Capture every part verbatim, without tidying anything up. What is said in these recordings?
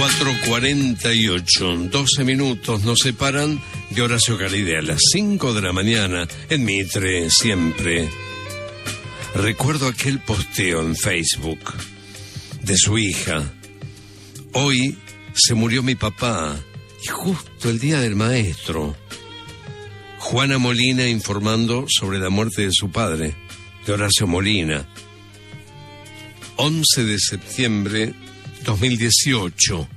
cuatro cuarenta y ocho, doce minutos nos separan de Horacio Caridea a las cinco de la mañana en Mitre, siempre. Recuerdo aquel posteo en Facebook de su hija. Hoy se murió mi papá y justo el día del maestro. Juana Molina informando sobre la muerte de su padre, de Horacio Molina. once de septiembre dos mil dieciocho.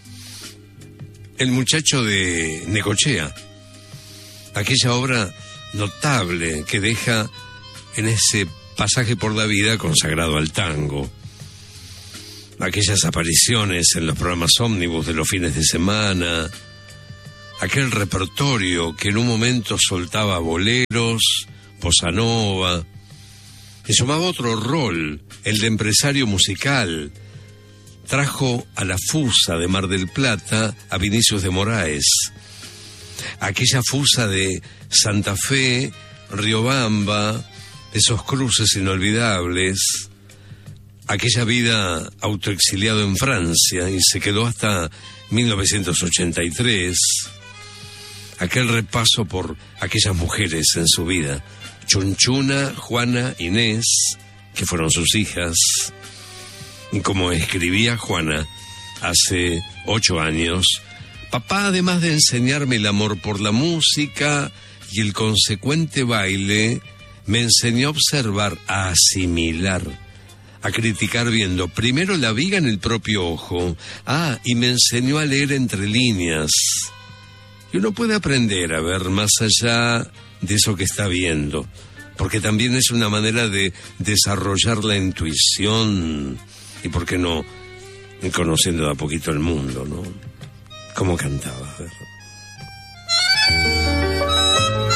El muchacho de Necochea. Aquella obra notable que deja en ese pasaje por la vida consagrado al tango. Aquellas apariciones en los programas ómnibus de los fines de semana. Aquel repertorio que en un momento soltaba boleros, bossa nova. Y sumaba otro rol, el de empresario musical. Trajo a la Fusa de Mar del Plata a Vinicius de Moraes. Aquella Fusa de Santa Fe, Riobamba, esos cruces inolvidables. Aquella vida autoexiliado en Francia y se quedó hasta mil novecientos ochenta y tres. Aquel repaso por aquellas mujeres en su vida. Chunchuna, Juana, Inés, que fueron sus hijas. Y como escribía Juana hace ocho años, papá, además de enseñarme el amor por la música y el consecuente baile, me enseñó a observar, a asimilar, a criticar viendo primero la viga en el propio ojo. Ah, y me enseñó a leer entre líneas. Y uno puede aprender a ver más allá de eso que está viendo, porque también es una manera de desarrollar la intuición y, ¿por qué no?, conociendo de a poquito el mundo, ¿no? ¿Cómo cantaba? A ver.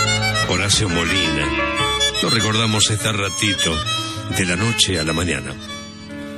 Horacio Molina. Lo recordamos este ratito, de la noche a la mañana.